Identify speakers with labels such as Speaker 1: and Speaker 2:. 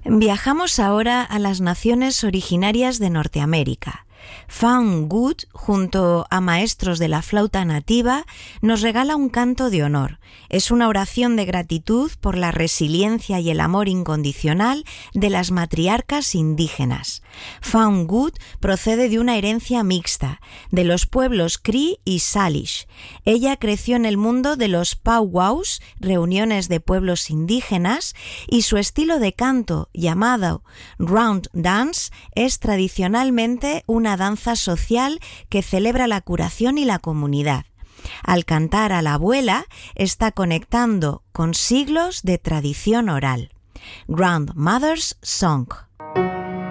Speaker 1: Viajamos ahora a las naciones originarias de Norteamérica. Fawn Good, junto a maestros de la flauta nativa, nos regala un canto de honor. Es una oración de gratitud por la resiliencia y el amor incondicional de las matriarcas indígenas. Fawn Good procede de una herencia mixta, de los pueblos Cree y Salish. Ella creció en el mundo de los powwows, reuniones de pueblos indígenas, y su estilo de canto, llamado Round Dance, es tradicionalmente una danza social que celebra la curación y la comunidad. Al cantar a la abuela, está conectando con siglos de tradición oral. Grandmother's Song.